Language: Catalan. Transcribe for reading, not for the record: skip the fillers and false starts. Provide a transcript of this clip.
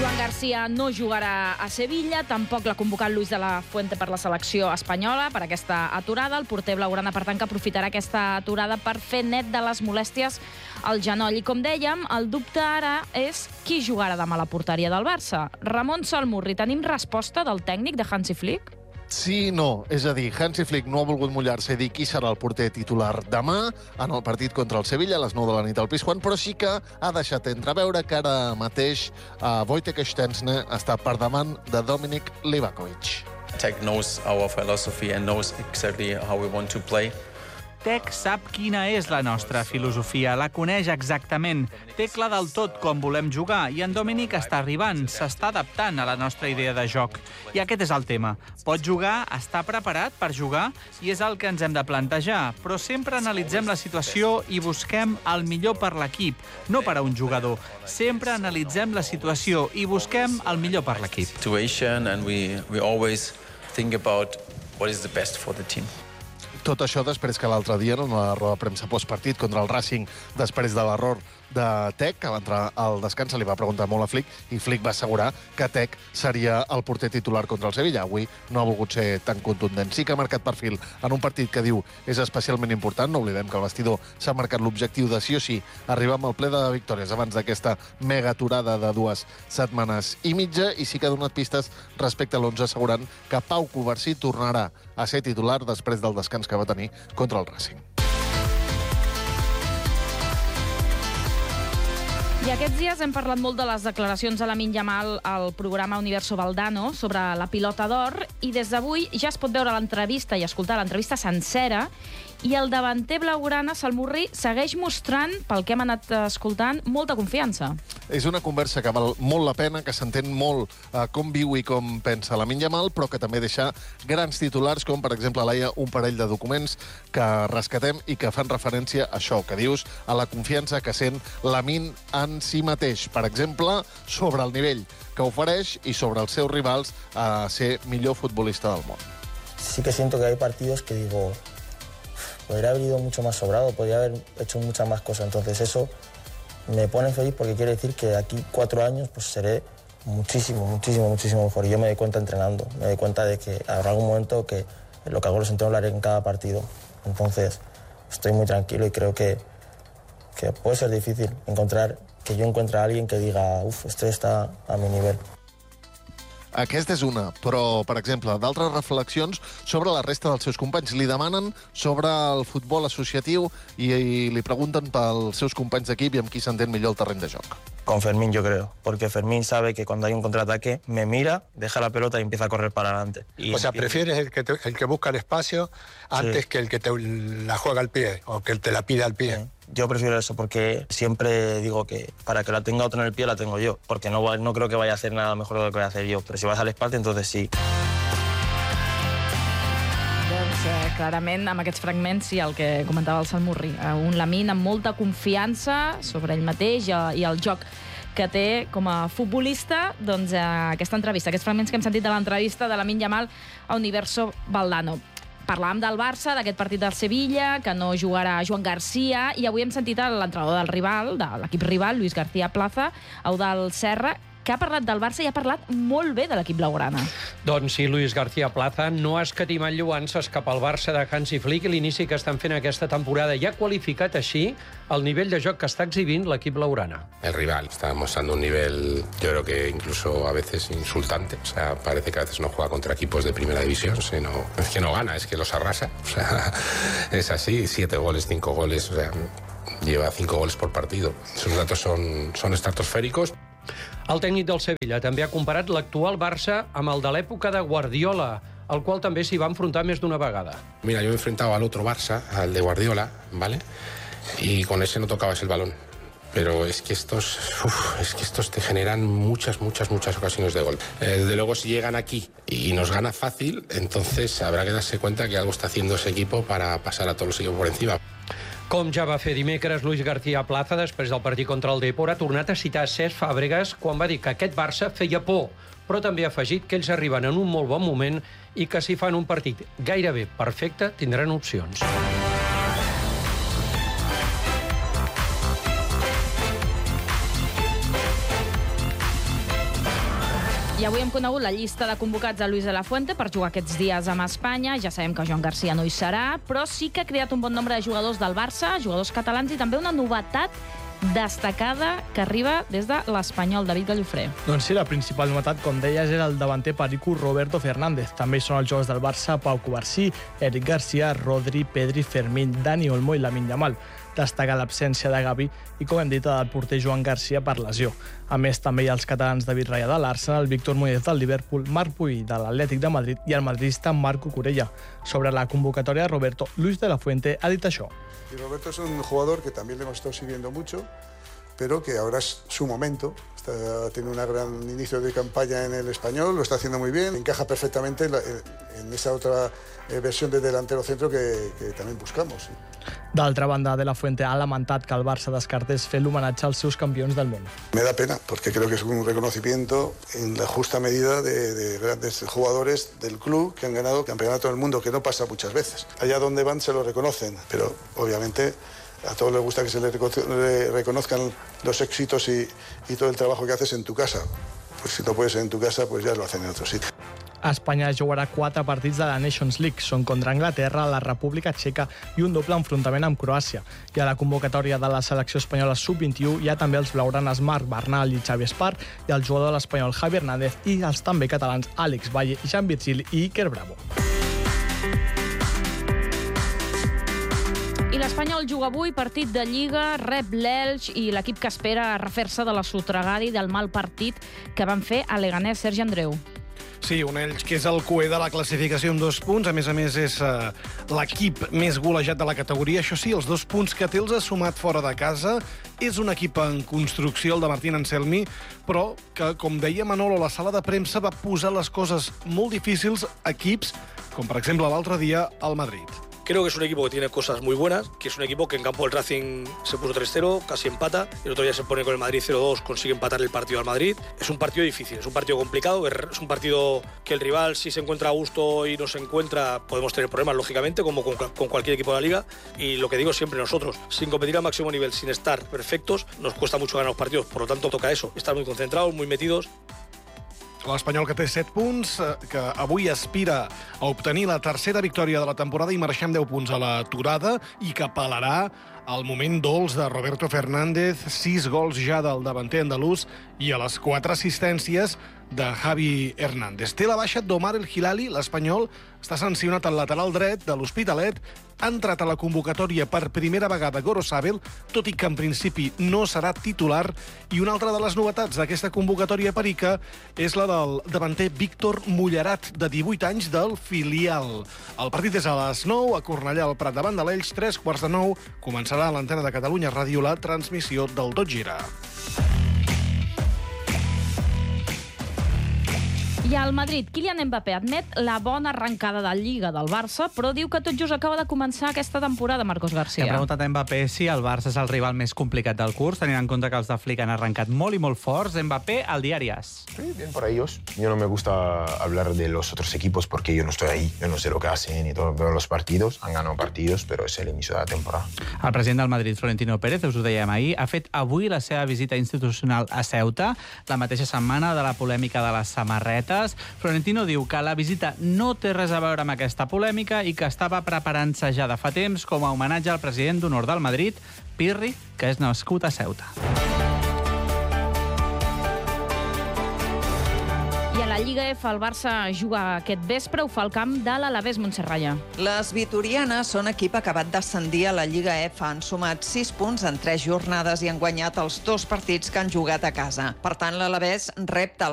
Joan Garcia no jugarà a Sevilla, tampoc l'ha convocat Luis de la Fuente per la selecció espanyola per aquesta aturada. El porter blaugrana, per tant, que aprofitarà aquesta aturada per fer net de les molèsties al genoll. I com dèiem, el dubte ara és qui jugarà demà a la porteria del Barça. Ramon Salmurri, tenim resposta del tècnic de Hansi Flick? Sí i no. És a dir, Hansi Flick no ha volgut mullar-se i dir qui serà el porter titular demà en el partit contra el Sevilla a les 9 de la nit al Pizjuán, però sí que ha deixat entreveure que ara mateix Wojtek Szczęsny està per davant de Dominik Livakovic. Tech knows our philosophy and knows exactly how we want to play. Tech sap quina és la nostra filosofia, la coneix exactament, té clar del tot com volem jugar i en Dominic està arribant, s'està adaptant a la nostra idea de joc. I aquest és el tema. Pot jugar, està preparat per jugar i és el que ens hem de plantejar, però sempre analitzem la situació i busquem el millor per l'equip, no per a un jugador. Sempre analitzem la situació i busquem el millor per l'equip. And we always think about what is the best for the team. Tot això després que l'altre dia, en la roda de premsa postpartit contra el Racing, després de l'error de Tech, que va entrar al descans, se li va preguntar molt a Flick, i Flick va assegurar que Tech seria el porter titular contra el Sevilla. Avui no ha volgut ser tan contundent. Sí que ha marcat perfil en un partit que diu és especialment important. No oblidem que el vestidor s'ha marcat l'objectiu de sí o sí arribar amb el ple de victòries abans d'aquesta mega aturada de 2 setmanes i mitja, i sí que ha donat pistes respecte a l'11, assegurant que Pau Covarsí tornarà a ser titular després del descans que va tenir contra el Racing. I aquests dies hem parlat molt de les declaracions de Lamine Yamal al programa Universo Valdano sobre la pilota d'or, i des d'avui ja es pot veure l'entrevista i escoltar l'entrevista sencera, i el davanter blaugrana, Salmurri, segueix mostrant, pel que hem anat escoltant, molta confiança. És una conversa que val molt la pena, que s'entén molt com viu i com pensa Lamine Yamal, però que també deixa grans titulars, com per exemple, Laia, un parell de documents que rescatem i que fan referència a això que dius, a la confiança que sent Lamine en si mateix. Per exemple, sobre el nivell que ofereix i sobre els seus rivals a ser millor futbolista del món. Sí que siento que hay partidos que digo, podría haber ido mucho más sobrado, podría haber hecho muchas más cosas. Entonces eso me pone feliz porque quiere decir que de aquí 4 años pues seré muchísimo mejor. Y yo me doy cuenta entrenando, me doy cuenta de que habrá algún momento que lo que hago los entrenos lo haré en cada partido. Entonces estoy muy tranquilo y creo que puede ser difícil que yo encuentre a alguien que diga, este está a mi nivel. Aquesta és una, però, per exemple, d'altres reflexions sobre la resta dels seus companys. Li demanen sobre el futbol associatiu i li pregunten pels seus companys d'equip i amb qui s'entén millor el terreny de joc. Con Fermín, yo creo, porque Fermín sabe que cuando hay un contraataque me mira, deja la pelota y empieza a correr para adelante. O sea, prefieres el que busca el espacio antes que el que te la juega al pie o que te la pide al pie. Sí. Yo prefiero eso porque siempre digo que para que la tenga otro en el pie la tengo yo, porque no creo que vaya a hacer nada mejor de lo que voy a hacer yo, pero si vas al espalda, entonces sí. Doncs clarament, amb aquests fragments, sí, el que comentava el Salmurri, un Lamine amb molta confiança sobre ell mateix i el joc que té com a futbolista. Doncs aquesta entrevista, aquests fragments que hem sentit de l'entrevista de Lamine Yamal a Universo Valdano. Parlàvem del Barça, d'aquest partit del Sevilla, que no jugarà Joan Garcia, i avui hem sentit l'entrenador del rival, de l'equip rival, Luis García Plaza, Eudald Serra, que ha parlat del Barça i ha parlat molt bé de l'equip blaugrana. Doncs sí, Luis García Plaza no ha escatimat lloances cap al Barça de Hansi Flick i l'inici que estan fent aquesta temporada, i ha qualificat així el nivell de joc que està exhibint l'equip blaugrana. El rival está mostrando un nivel, yo creo que incluso a veces insultante. O sea, parece que a veces no juega contra equipos de primera división, sino es que no gana, es que los arrasa. O sea, es así, 7 goles, 5 goles, o sea, lleva 5 goles por partido. Esos datos son estratosféricos. El tècnic del Sevilla també ha comparat l'actual Barça amb el de l'època de Guardiola, al qual també s'hi va enfrontar més d'una vegada. Mira, yo me he enfrentado al otro Barça, al de Guardiola, ¿vale? Y con ese no tocabas el balón. Pero es que estos te generan muchas ocasiones de gol. Desde luego, si llegan aquí y nos gana fácil, entonces habrá que darse cuenta que algo está haciendo ese equipo para pasar a todos los equipos por encima. Com ja va fer dimecres Luis García Plaza després del partit contra el Depor, ha tornat a citar Cesc Fàbregas quan va dir que aquest Barça feia por, però també ha afegit que ells arriben en un molt bon moment i que si fan un partit gairebé perfecte tindran opcions. I avui hem conegut la llista de convocats de Luis de la Fuente per jugar aquests dies amb Espanya. Ja sabem que Joan Garcia no hi serà, però sí que ha creat un bon nombre de jugadors del Barça, jugadors catalans, i també una novetat destacada que arriba des de l'Espanyol, David Gallofré. Doncs sí, la principal novetat, com deies, era el davanter perico Roberto Fernández. També hi són els jugadors del Barça, Pau Covarsí, Eric Garcia, Rodri, Pedri, Fermín, Dani Olmo i Lamine Yamal. Destaca l'absència de Gavi i, com hem dit, del porter Joan Garcia per lesió. A més, també hi ha els catalans David Raya de l'Arsenal, Víctor Muñoz del Liverpool, Marc Puig de l'Atlètic de Madrid i el madridista Marco Curella. Sobre la convocatòria de Roberto, Luis de la Fuente ha dit això. Y Roberto es un jugador que también le hemos estado siguiendo mucho, pero que ahora es su momento. Está teniendo un gran inicio de campaña en el Español, lo está haciendo muy bien, encaja perfectamente en esa otra versión de delantero centro que también buscamos. D'altra banda, De la Fuente ha lamentat que el Barça descartés fer l'homenatge als seus campions del món. Me da pena, porque creo que es un reconocimiento en la justa medida de grandes jugadores del club que han ganado el campeonato del mundo, que no pasa muchas veces. Allá donde van se lo reconocen, pero obviamente a todos les gusta que se les reconozcan los éxitos y todo el trabajo que haces en tu casa. Pues si no puedes en tu casa, pues ya lo hacen en otro sitio. Espanya jugarà 4 partits de la Nations League. Són contra Anglaterra, la República Txeca i un doble enfrontament amb Croàcia. I a la convocatòria de la selecció espanyola sub-21 hi ha també els blaugranes Marc Bernal i Xavi Espar i el jugador de l'Espanyol Javi Hernández i els també catalans Àlex Valle, Jean Virgili i Iker Bravo. I l'Espanyol juga avui partit de Lliga, rep l'Elx i l'equip que espera refer-se de la sotregada i del mal partit que van fer a Leganés. Sergi Andreu. Sí, un Elx que és el cuer de la classificació amb 2 punts. A més, és l'equip més golejat de la categoria. Això sí, els 2 punts que té els ha sumat fora de casa. És un equip en construcció, el de Martín Anselmi, però que, com deia Manolo, la sala de premsa va posar les coses molt difícils a equips, com per exemple l'altre dia al Madrid. Creo que es un equipo que tiene cosas muy buenas, que es un equipo que en campo del Racing se puso 3-0, casi empata, el otro día se pone con el Madrid 0-2, consigue empatar el partido al Madrid. Es un partido difícil, es un partido complicado, es un partido que el rival, si se encuentra a gusto y no se encuentra, podemos tener problemas, lógicamente, como con cualquier equipo de la Liga. Y lo que digo siempre, nosotros, sin competir al máximo nivel, sin estar perfectos, nos cuesta mucho ganar los partidos, por lo tanto toca eso, estar muy concentrados, muy metidos. L'Espanyol, que té 7 punts, que avui aspira a obtenir la tercera victòria de la temporada i marxar amb 10 punts a l'aturada i que apel·larà al moment dolç de Roberto Fernández, 6 gols ja del davanter andalús i a les 4 assistències de Javi Hernández. Té la baixa d'Omar El Hilali, l'Espanyol està sancionat al lateral dret de l'Hospitalet, ha entrat a la convocatòria per primera vegada Gorosabel, tot i que en principi no serà titular, i una altra de les novetats d'aquesta convocatòria perica és la del davanter Víctor Mullerat, de 18 anys, del filial. El partit és a les 9, a Cornellà al Prat davant de l'Elx, 3:15, començarà a l'antena de Catalunya Ràdio la transmissió del Tot Gira. I al Madrid, Kylian Mbappé admet la bona arrencada de Lliga del Barça, però diu que tot just acaba de començar aquesta temporada, Marcos García. He preguntat a Mbappé si el Barça és el rival més complicat del curs, tenint en compte que els de Flick han arrencat molt i molt forts. Mbappé, al diari AS. Sí, bien por ellos. Yo no me gusta hablar de los otros equipos porque yo no estoy ahí, yo no sé lo que hacen y todo. Veo los partidos, han ganado partidos, però és l'inici de la temporada. El president del Madrid, Florentino Pérez, us ho dèiem ahir, ha fet avui la seva visita institucional a Ceuta, la mateixa setmana de la polèmica de les samarretes. Florentino diu que la visita no té res a veure amb aquesta polèmica i que estava preparant-se ja de fa temps com a homenatge al president d'honor del Madrid, Pirri, que és nascut a Ceuta. I a la Lliga F el Barça juga aquest vespre, ho fa al camp de l'Alavés, Montserrat. Les vitorianes són equip acabat d'ascendir a la Lliga F. Han sumat 6 punts en 3 jornades i han guanyat els 2 partits que han jugat a casa. Per tant, l'Alavés repta